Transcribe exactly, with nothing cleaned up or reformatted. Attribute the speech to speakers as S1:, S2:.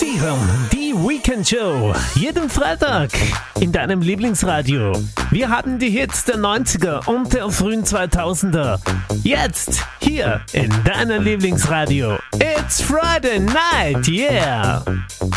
S1: Sie hören die Weekend Show jeden Freitag in deinem Lieblingsradio. Wir haben die Hits der neunziger und der frühen zweitausender. Jetzt hier in deinem Lieblingsradio. It's Friday night, yeah!